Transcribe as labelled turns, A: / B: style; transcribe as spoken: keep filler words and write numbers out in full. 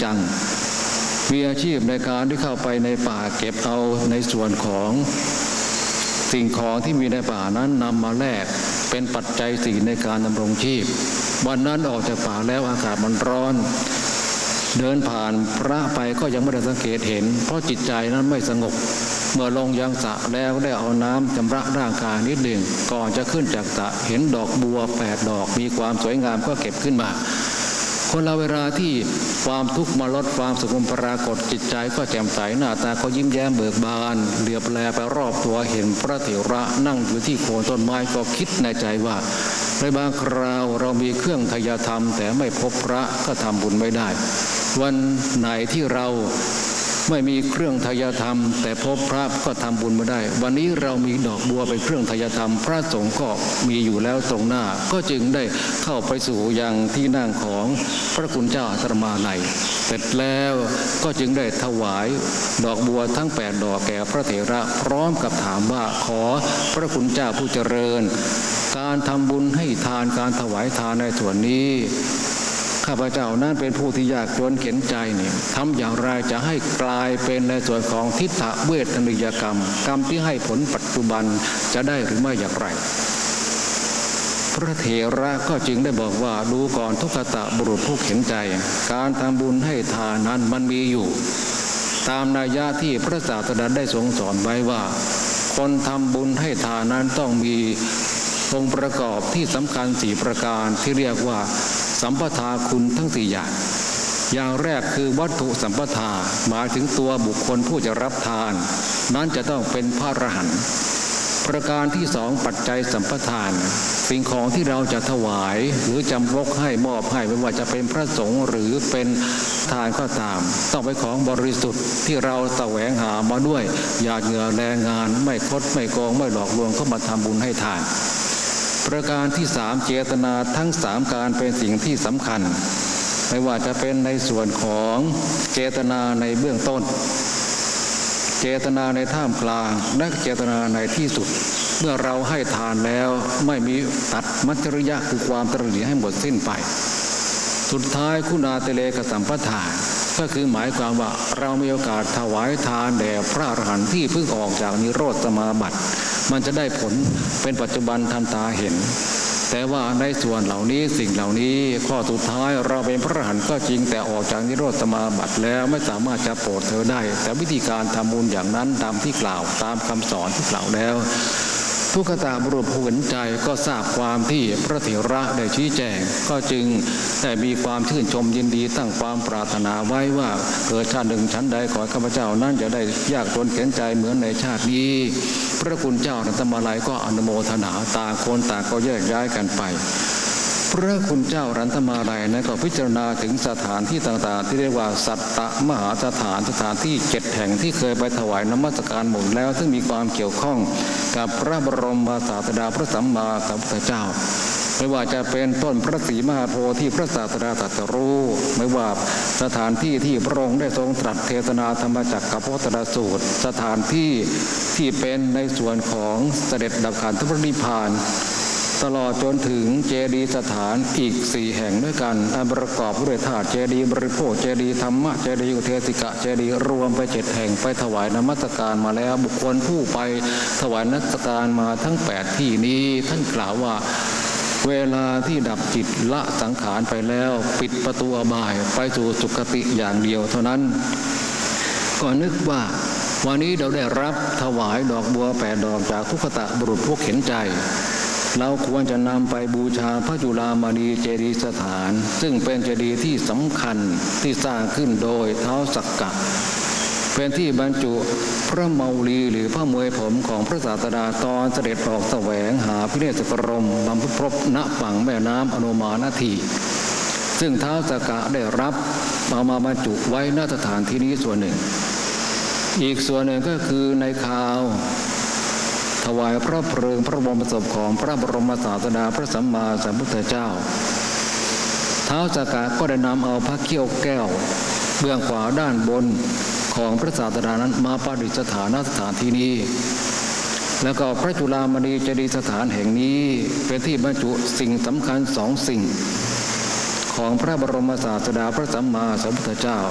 A: จังมีอาชีพในการที่เข้าไปในป่าเก็บเอาในส่วนของสิ่งของที่มีในป่านั้นนำมาแลกเป็นปัจจัยสี่ในการดำรงชีพวันนั้นออกจากป่าแล้วอากาศมันร้อนเดินผ่านพระไปก็ยังไม่ได้สังเกตเห็นเพราะจิตใจนั้นไม่สงบเมื่อลงยังสระแล้วได้เอาน้ำชำระร่างกายนิดหนึ่งก่อนจะขึ้นจากสระเห็นดอกบัวแปดดอกมีความสวยงามก็เก็บขึ้นมาคนเราเวลาที่ความทุกข์มาลดความสุขปรากฏจิตใจก็แจ่มใสหน้าตาก็ยิ้มแย้มเบิกบานเหลือบแลไปรอบตัวเห็นพระเถระนั่งอยู่ที่โคนต้นไม้ก็คิดในใจว่าในบางคราวเรามีเครื่องทายธรรมแต่ไม่พบพระก็ทำบุญไม่ได้วันไหนที่เราไม่มีเครื่องทายธรรมแต่พบพระก็ทำบุญไม่ได้วันนี้เรามีดอกบัวเป็นเครื่องทายธรรมพระสงฆ์ก็มีอยู่แล้วตรงหน้าก็จึงได้เข้าไปสู่ยังที่นั่งของพระคุณเจ้าธรรมานัยเสร็จแล้วก็จึงได้ถวายดอกบัวทั้งแปดดอกแก่พระเถระพร้อมกับถามว่าขอพระคุณเจ้าผู้เจริญการทำบุญให้ทานการถวายทานในส่วนนี้ข้าพเจ้านั้นเป็นผู้ที่ยากจนเข็ญใจนี่ทำอย่างไรจะให้กลายเป็นในส่วนของทิฏฐเวทนิยกรรมกรรมที่ให้ผลปัจจุบันจะได้หรือไม่อย่างไรพระเถระก็จึงได้บอกว่าดูก่อนทุกขตะบุรุษผู้เข็ญใจการทำบุญให้ทานนั้นมันมีอยู่ตามนัยยะที่พระศาสดาได้ทรงสอนไว้ว่าคนทำบุญให้ทานนั้นต้องมีองค์ประกอบที่สำคัญสี่ประการที่เรียกว่าสัมปทาคุณทั้งสี่อย่างอย่างแรกคือวัตถุสัมปทาหมายถึงตัวบุคคลผู้จะรับทานนั้นจะต้องเป็นพระอรหันต์ประการที่สองปัจจัยสัมปทานสิ่งของที่เราจะถวายหรือจำรกให้มอบให้ไม่ว่าจะเป็นพระสงฆ์หรือเป็นทานก็ตามต้องเป็นของบริสุทธิ์ที่เราแสวงหามาด้วยหยาดเหงื่อแรงงานไม่คดไม่โกงไม่หลอกลวงเข้ามาทำบุญให้ทานประการที่สามเจตนาทั้งสามการเป็นสิ่งที่สำคัญไม่ว่าจะเป็นในส่วนของเจตนาในเบื้องต้นเจตนาในท่ามกลางและเจตนาในที่สุดเมื่อเราให้ทานแล้วไม่มีตัดมัจจริยะคือความตระหนี่ให้หมดสิ้นไปสุดท้ายคุณาเตเลกสัมปทานก็คือหมายความว่าเรามีโอกาสถวายทานแด่พระอรหันต์ที่เพิ่งออกจากนิโรธสมาบัติมันจะได้ผลเป็นปัจจุบันทันตาเห็นแต่ว่าในส่วนเหล่านี้สิ่งเหล่านี้ข้อสุดท้ายเราเป็นพระอรหันต์ก็จริงแต่ออกจากนิโรธสมาบัติแล้วไม่สามารถจะโปรดเธอได้แต่วิธีการทำบุญอย่างนั้นตามที่กล่าวตามคำสอนที่กล่าวแล้วทุกขตาบุรุษผู้เห็นใจก็ทราบความที่พระเถระได้ชี้แจงก็จึงได้มีความชื่นชมยินดีตั้งความปรารถนาไว้ว่าเกิดชาติหนึ่งชั้นใดขอข้าพเจ้านั้นจะได้ยากจนเข็ญใจเหมือนในชาตินี้พระคุณเจ้าธรรมาลัยก็อนุโมทนาต่างคนต่างก็แยกย้ายกันไปพระคุณเจ้ารัตมาลัยนั้นก็พิจารณาถึงสถานที่ต่างๆที่เรียกว่าสัตตมหาสถานสถานที่เจ็ดแห่งที่เคยไปถวายนมัสการหมดแล้วซึ่งมีความเกี่ยวข้องกับพระบรมศาสดาพระสัมมาสัมพุทธเจ้าไม่ว่าจะเป็นต้นพระศรีมหาโพธิ์ที่พระศาสดาตรัสรู้ไม่ว่าสถานที่ที่พระองค์ได้ทรงตรัสเทศนาธรรมจักรกับพระตรสูตรสถานที่ที่เป็นในส่วนของเสด็จดับขันธปรินิพพานตลอดจนถึงเจดีย์สถานอีกสี่แห่งด้วยกันอันประกอบด้วยธาตุเจดีย์บริโภคเจดีย์ธรรมะเจดีย์อุเทสิกะเจดีย์รวมไปเจ็ดแห่งไปถวายนมัสการมาแล้วบุคคลผู้ไปถวายนมัสการมาทั้งแปดที่นี้ท่านกล่าวว่าเวลาที่ดับจิตละสังขารไปแล้วปิดประตูอบายไปสู่สุคติอย่างเดียวเท่านั้นก็นึกว่าวันนี้เราได้รับถวายดอกบัวแปดดอกจากทุกขตะบุรุษผู้เข็ญใจเราควรจะนำไปบูชาพระจุฬามณีเจดีย์สถานซึ่งเป็นเจดีย์ที่สำคัญที่สร้างขึ้นโดยท้าวสักกะเป็นที่บรรจุพระเมาลีหรือพระมวยผมของพระศาสดาตอนเสด็จออกแสวงหาพิเนศกรมบำเพ็ญพรตณฝั่งแม่น้ำอโนมานาทีซึ่งท้าวสักกะได้รับเอามาบรรจุไว้ณสถานที่นี้ส่วนหนึ่งอีกส่วนหนึ่งก็คือในข่าวถวายพระเพลิงพระบรมศพของพระบรมศาสดาพระสัมมาสัมพุทธเจ้าท้าวสักกะก็ได้นำเอาพระเขี้ยวแก้วเบื้องขวาด้านบนของพระศาสดานั้นมาประดิษฐานณสถานที่นี้แล้วก็พระจุฬามณีเจดีย์สถานแห่งนี้เป็นที่บรรจุสิ่งสำคัญสองสิ่งของพระบรมศาสดาพระสัมมาสัมพุทธเจ้า